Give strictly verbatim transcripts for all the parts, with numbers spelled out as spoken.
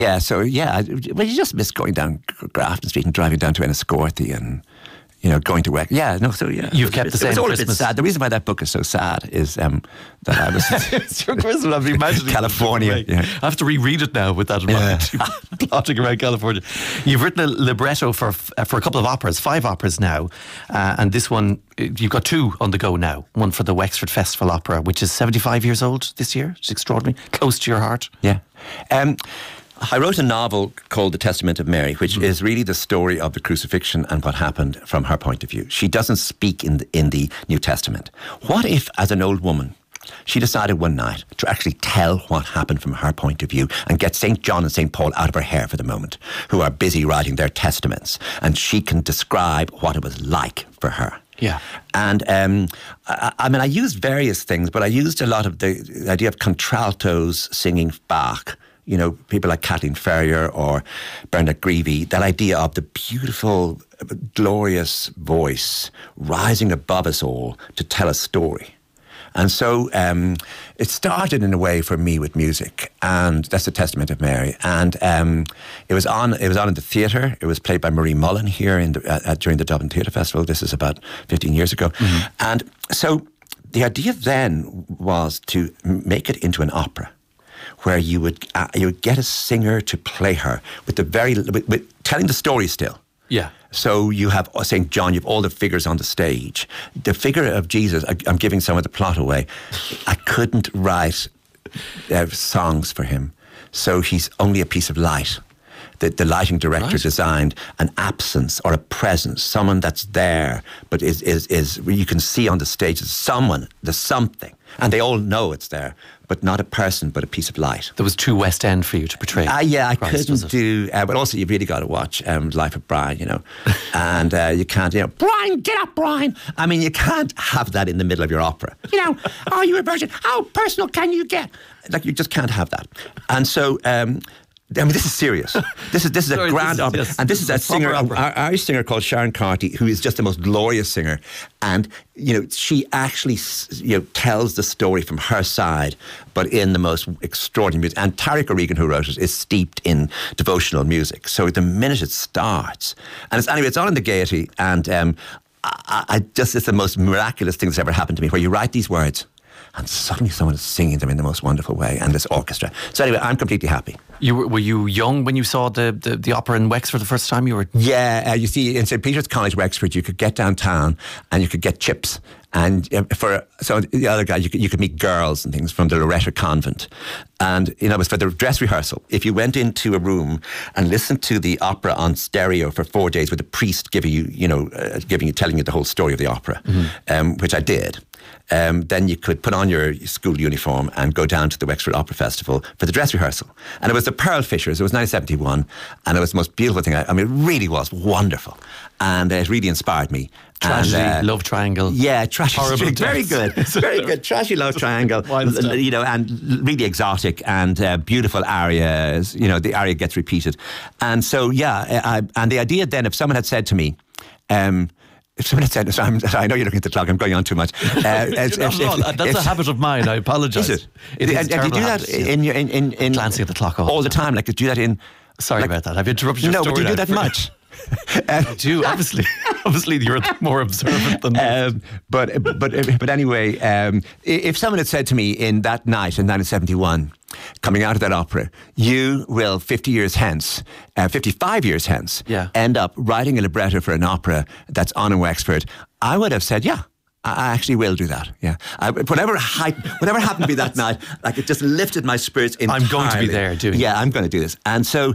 Yeah, so yeah, I- well, you just miss going down Grafton Street and driving down to Enniscorthy and, you know, going to work. Yeah, no, so yeah. You've it kept was, the same It was all Christmas. a bit sad. The reason why that book is so sad is um, that I was... It's your Christmas. I've been imagining California, yeah. I have to reread it now with that in mind. Plotting around California. You've written a libretto for uh, for a couple of operas, five operas now, uh, and this one you've got two on the go now. One for the Wexford Festival Opera, which is seventy-five years old this year. It's extraordinary, close to your heart. Yeah. Um, I wrote a novel called The Testament of Mary, which mm. is really the story of the crucifixion and what happened from her point of view. She doesn't speak in the, in the New Testament. What if, as an old woman, she decided one night to actually tell what happened from her point of view and get Saint John and Saint Paul out of her hair for the moment, who are busy writing their testaments, and she can describe what it was like for her. Yeah. And um, I, I mean, I used various things, but I used a lot of the, the idea of contraltos singing Bach. You know, people like Kathleen Ferrier or Bernadette Greevy, that idea of the beautiful, glorious voice rising above us all to tell a story. And so um, it started in a way for me with music, and that's the Testament of Mary. And um, it was on. It was on in the theatre. It was played by Marie Mullen here in the, uh, during the Dublin Theatre Festival. This is about fifteen years ago, mm-hmm. and so the idea then was to make it into an opera, where you would uh, you would get a singer to play her with the very with, with telling the story still. Yeah. So you have Saint John, you have all the figures on the stage. The figure of Jesus, I, I'm giving some of the plot away. I couldn't write uh, songs for him, so he's only a piece of light. The, the lighting director right. designed an absence or a presence, someone that's there, but is is is you can see on the stage there's someone, there's something, and they all know it's there, but not a person, but a piece of light. There was too West End for you to portray. Ah, uh, yeah, I Christ, couldn't do, uh, but also you've really got to watch um, Life of Brian, you know, and uh, you can't, you know, Brian, get up, Brian. I mean, you can't have that in the middle of your opera. You know, are you a virgin? How personal can you get? Like, you just can't have that. And so, um, I mean, this is serious. This is this is Sorry, a grand this is, opera, yes, and this is a singer, an Irish singer called Sharon Carty, who is just the most glorious singer. And you know, she actually you know tells the story from her side, but in the most extraordinary music. And Tariq O'Regan, who wrote it, is steeped in devotional music. So the minute it starts, and it's anyway, it's on in the Gaiety, and um, I, I just it's the most miraculous thing that's ever happened to me, where you write these words, and suddenly someone is singing them in the most wonderful way, and this orchestra. So anyway, I'm completely happy. You were, were you young when you saw the, the, the opera in Wexford the first time? You were yeah. Uh, you see, in Saint Peter's College, Wexford, you could get downtown and you could get chips. And uh, for so the other guy, you could, you could meet girls and things from the Loreto Convent. And you know, it was for the dress rehearsal. If you went into a room and listened to the opera on stereo for four days with a priest giving you, you know, uh, giving you, telling you the whole story of the opera, mm-hmm. um, which I did. Um, then you could put on your school uniform and go down to the Wexford Opera Festival for the dress rehearsal. And it was the Pearl Fishers. It was nineteen seventy-one, and it was the most beautiful thing. I, I mean, it really was wonderful, and uh, it really inspired me. Tragedy, and, uh, love triangle. Yeah, tragedy. Horrible Very good, very good. Tragedy, love triangle. You know, and really exotic and uh, beautiful arias. You know, the aria gets repeated, and so yeah. I, and the idea then, if someone had said to me, um, if someone had said, so I'm, I know you're looking at the clock, I'm going on too much. Uh, if, if, if, That's if, a habit of mine, I apologise. Is it? it is and, and you do that habit, in, your, in, in, in glancing at the clock all, all the time? Like, you do that in... Sorry like, about that, I've interrupted your no, story. No, but you do that for, much. um, I do, obviously. Obviously, you're more observant than um, but, but, but anyway, um, if someone had said to me in that night in nineteen seventy-one, coming out of that opera, you will fifty years hence, uh, fifty-five years hence, yeah. end up writing a libretto for an opera that's on in Wexford, I would have said, yeah, I actually will do that. Yeah, I, whatever hype, whatever happened to me that night, like it just lifted my spirits entirely. I'm going to be there doing. Yeah, I'm going to do this. And so,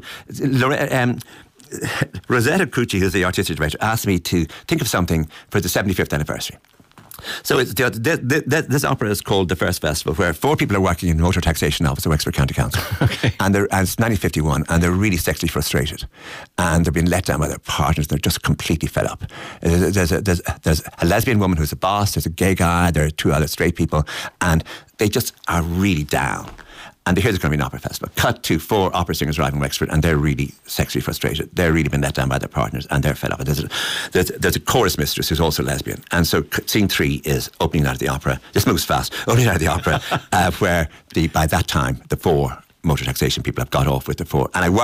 um, Rosetta Cucci, who's the artistic director, asked me to think of something for the seventy-fifth anniversary. So it's, the, the, the, this opera is called The First Festival, where four people are working in the motor taxation office of Wexford County Council. Okay. And, they're, and it's nineteen fifty-one, and they're really sexually frustrated. And they're being let down by their partners. They're just completely fed up. There's, there's, a, there's, there's a lesbian woman who's a boss, there's a gay guy, there are two other straight people, and they just are really down. And here's going to be an opera festival. Cut to four opera singers arriving in Wexford, and they're really sexually frustrated. They're really been let down by their partners, and they're fed up. There's a, there's, there's a chorus mistress who's also lesbian. And so scene three is opening night of the opera. This moves fast. Opening night of the opera, uh, where the by that time, the four motor taxation people have got off with it for. And I